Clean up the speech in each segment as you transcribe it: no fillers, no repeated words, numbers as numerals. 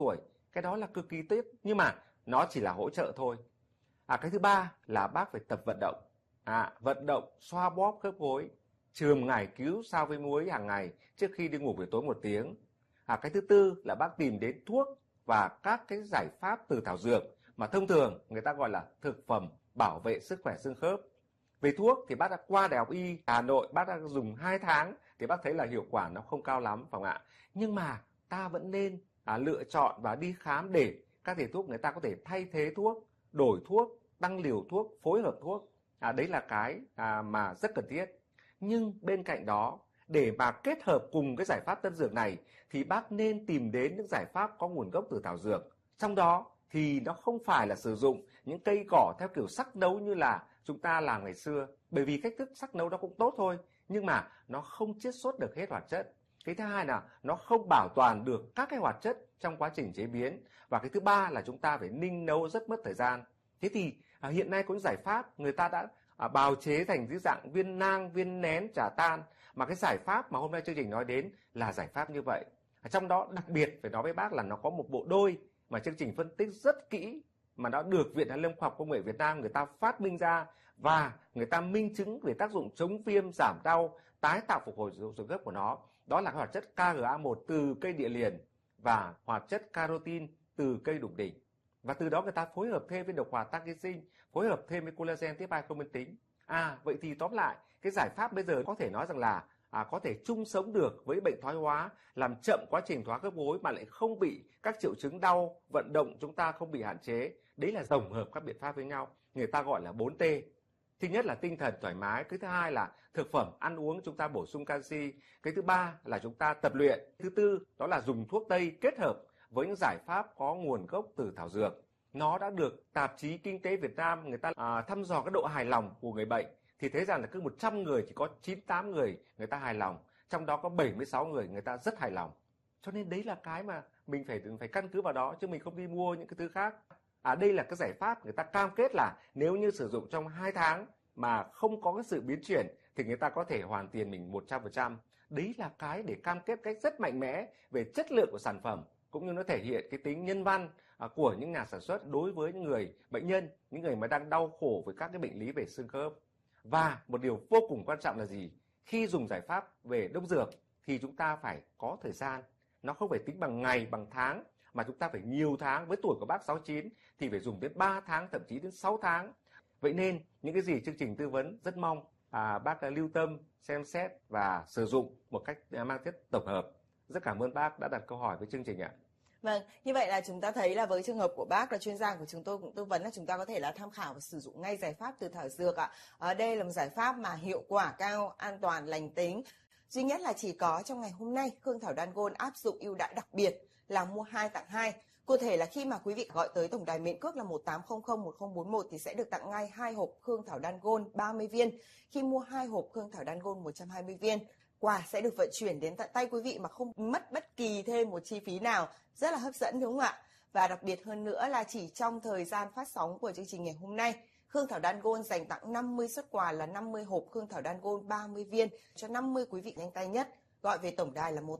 tuổi. Cái đó là cực kỳ tiếc, nhưng mà nó chỉ là hỗ trợ thôi. Cái thứ ba là bác phải tập vận động. Vận động xoa bóp khớp gối, chườm ngày cứu sao với muối hàng ngày trước khi đi ngủ buổi tối 1 tiếng. Cái thứ tư là bác tìm đến thuốc và các cái giải pháp từ thảo dược mà thông thường người ta gọi là thực phẩm bảo vệ sức khỏe xương khớp. Về thuốc thì bác đã qua Đại học Y Hà Nội, bác đã dùng 2 tháng thì bác thấy là hiệu quả nó không cao lắm, phải không ạ? Nhưng mà ta vẫn nên lựa chọn và đi khám để các thầy thuốc người ta có thể thay thế thuốc, đổi thuốc, tăng liều thuốc, phối hợp thuốc. Đấy là cái mà rất cần thiết. Nhưng bên cạnh đó, để mà kết hợp cùng cái giải pháp tân dược này thì bác nên tìm đến những giải pháp có nguồn gốc từ thảo dược. Trong đó thì nó không phải là sử dụng những cây cỏ theo kiểu sắc nấu như là chúng ta làm ngày xưa. Bởi vì cách thức sắc nấu đó cũng tốt thôi, nhưng mà nó không chiết xuất được hết hoạt chất. Cái thứ hai là nó không bảo toàn được các cái hoạt chất trong quá trình chế biến. Và cái thứ ba là chúng ta phải ninh nấu rất mất thời gian. Thế thì hiện nay có những giải pháp người ta đã bào chế thành dưới dạng viên nang, viên nén, trà tan. Mà cái giải pháp mà hôm nay chương trình nói đến là giải pháp như vậy. Trong đó đặc biệt phải nói với bác là nó có một bộ đôi mà chương trình phân tích rất kỹ, mà đã được Viện Hàn Lâm Khoa học Công nghệ Việt Nam người ta phát minh ra và người ta minh chứng về tác dụng chống viêm, giảm đau, tái tạo phục hồi xương khớp của nó. Đó là hoạt chất KGA1 từ cây địa liền và hoạt chất carotin từ cây đủng đỉnh. Và từ đó người ta phối hợp thêm với độc hoạt targeting, phối hợp thêm với collagen tiếp 2 không mênh tính. Vậy thì tóm lại, cái giải pháp bây giờ có thể nói rằng là có thể chung sống được với bệnh thoái hóa, làm chậm quá trình thoái khớp gối mà lại không bị các triệu chứng đau, vận động chúng ta không bị hạn chế. Đấy là tổng hợp các biện pháp với nhau, người ta gọi là 4T. Thứ nhất là tinh thần thoải mái, cái thứ hai là thực phẩm ăn uống chúng ta bổ sung canxi, cái thứ ba là chúng ta tập luyện, thứ tư đó là dùng thuốc tây kết hợp với những giải pháp có nguồn gốc từ thảo dược. Nó đã được tạp chí Kinh tế Việt Nam người ta thăm dò cái độ hài lòng của người bệnh thì thấy rằng là cứ 100 người chỉ có 98 người ta hài lòng, trong đó có 76 người ta rất hài lòng. Cho nên đấy là cái mà mình phải căn cứ vào đó chứ mình không đi mua những cái thứ khác. Đây là cái giải pháp người ta cam kết là nếu như sử dụng trong 2 tháng mà không có cái sự biến chuyển thì người ta có thể hoàn tiền mình 100%. Đấy là cái để cam kết cách rất mạnh mẽ về chất lượng của sản phẩm, cũng như nó thể hiện cái tính nhân văn của những nhà sản xuất đối với những người bệnh nhân, những người mà đang đau khổ với các cái bệnh lý về xương khớp. Và một điều vô cùng quan trọng là gì? Khi dùng giải pháp về đông dược thì chúng ta phải có thời gian. Nó không phải tính bằng ngày, bằng tháng, mà chúng ta phải nhiều tháng. Với tuổi của bác 69 thì phải dùng đến 3 tháng, thậm chí đến 6 tháng. Vậy nên những cái gì chương trình tư vấn rất mong bác lưu tâm, xem xét và sử dụng một cách mang tính tổng hợp. Rất cảm ơn bác đã đặt câu hỏi với chương trình ạ. Vâng, như vậy là chúng ta thấy là với trường hợp của bác là chuyên gia của chúng tôi cũng tư vấn là chúng ta có thể là tham khảo và sử dụng ngay giải pháp từ thảo dược ạ. Đây là một giải pháp mà hiệu quả cao, an toàn, lành tính. Duy nhất là chỉ có trong ngày hôm nay Khương Thảo Đan Gold áp dụng ưu đãi đặc biệt là mua 2 tặng 2. Cụ thể là khi mà quý vị gọi tới tổng đài mện cước là 18001041 thì sẽ được tặng ngay 2 hộp Khương Thảo Đan Gold 30 viên. Khi mua 2 hộp Khương Thảo Đan Gold 120 viên, quà sẽ được vận chuyển đến tận tay quý vị mà không mất bất kỳ thêm một chi phí nào. Rất là hấp dẫn đúng không ạ? Và đặc biệt hơn nữa là chỉ trong thời gian phát sóng của chương trình ngày hôm nay, Khương Thảo Đan Gold dành tặng 50 suất quà là 50 hộp Khương Thảo Đan Gold 30 viên cho 50 quý vị nhanh tay nhất. Gọi về tổng đài là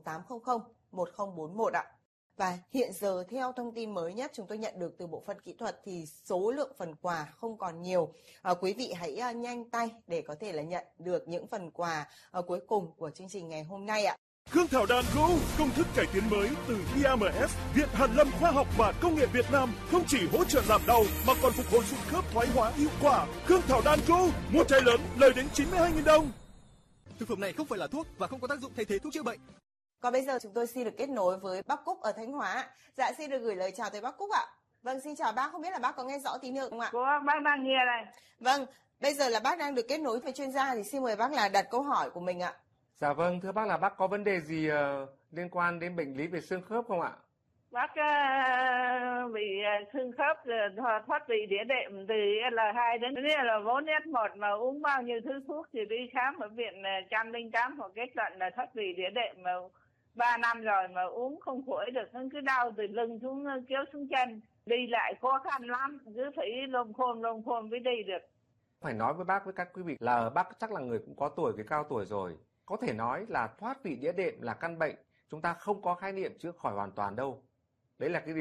18001041 ạ. Và hiện giờ theo thông tin mới nhất chúng tôi nhận được từ bộ phận kỹ thuật thì số lượng phần quà không còn nhiều. Quý vị hãy nhanh tay để có thể là nhận được những phần quà cuối cùng của chương trình ngày hôm nay ạ. Khương Thảo Đan Gold, công thức cải tiến mới từ IAMS, Viện Hàn Lâm Khoa học và Công nghệ Việt Nam, không chỉ hỗ trợ giảm đau mà còn phục hồi xương khớp thoái hóa hiệu quả. Khương Thảo Đan Gold, mua chai lớn lời đến 92.000 đồng. Thực phẩm này không phải là thuốc và không có tác dụng thay thế thuốc chữa bệnh. Còn bây giờ chúng tôi xin được kết nối với bác Cúc ở Thanh Hóa. Dạ xin được gửi lời chào tới bác Cúc ạ. Vâng, xin chào bác, không biết là bác có nghe rõ tín hiệu không ạ? Có, bác đang nghe này. Vâng, bây giờ là bác đang được kết nối với chuyên gia thì xin mời bác là đặt câu hỏi của mình ạ. Dạ vâng, thưa bác là bác có vấn đề gì liên quan đến bệnh lý về xương khớp không ạ? Bác bị xương khớp thoát vị đĩa đệm từ L2 đến L4S1 mà uống bao nhiêu thứ thuốc thì đi khám ở viện 108 họ kết luận là thoát vị đĩa đệm mà 3 năm rồi mà uống không khỏi được, nó cứ đau từ lưng xuống kéo xuống chân, đi lại khó khăn lắm, cứ phải lồm khom mới đi được. Phải nói với bác với các quý vị là bác chắc là người cũng có tuổi, cái cao tuổi rồi. Có thể nói là thoát vị đĩa đệm là căn bệnh chúng ta không có khái niệm chữa khỏi hoàn toàn đâu. Đấy là cái